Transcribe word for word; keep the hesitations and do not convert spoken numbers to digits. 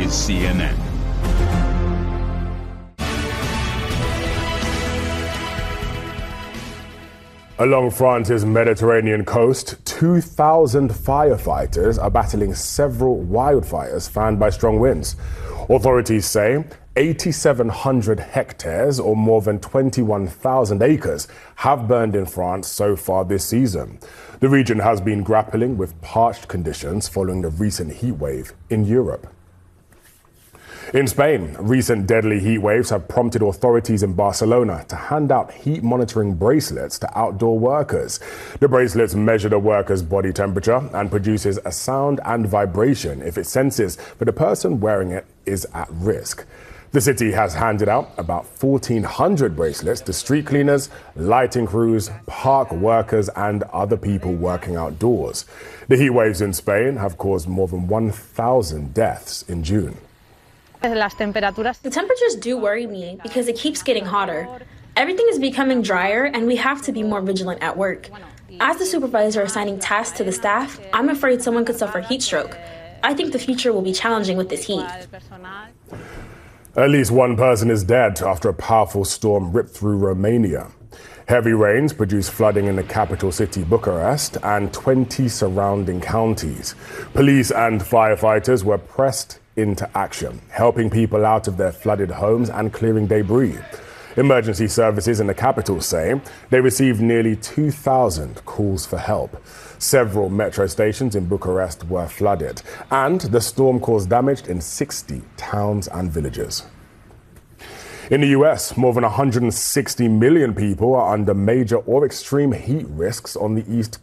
is C N N. Along France's Mediterranean coast, two thousand firefighters are battling several wildfires fanned by strong winds. Authorities say eight thousand seven hundred hectares, or more than twenty-one thousand acres, have burned in France so far this season. The region has been grappling with parched conditions following the recent heat wave in Europe. In Spain, recent deadly heat waves have prompted authorities in Barcelona to hand out heat monitoring bracelets to outdoor workers. The bracelets measure the worker's body temperature and produces a sound and vibration if it senses that the person wearing it is at risk. The city has handed out about fourteen hundred bracelets to street cleaners, lighting crews, park workers and other people working outdoors. The heat waves in Spain have caused more than one thousand deaths in June. The temperatures do worry me because it keeps getting hotter. Everything is becoming drier and we have to be more vigilant at work. As the supervisor assigning tasks to the staff, I'm afraid someone could suffer heat stroke. I think the future will be challenging with this heat. At least one person is dead after a powerful storm ripped through Romania. Heavy rains produced flooding in the capital city, Bucharest, and twenty surrounding counties. Police and firefighters were pressed into action, helping people out of their flooded homes and clearing debris. Emergency services in the capital say they received nearly two thousand calls for help. Several metro stations in Bucharest were flooded, and the storm caused damage in sixty towns and villages. In the U S, more than one hundred sixty million people are under major or extreme heat risks on the East